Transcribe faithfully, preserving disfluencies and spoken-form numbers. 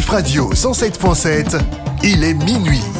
Radio cent sept point sept, il est minuit.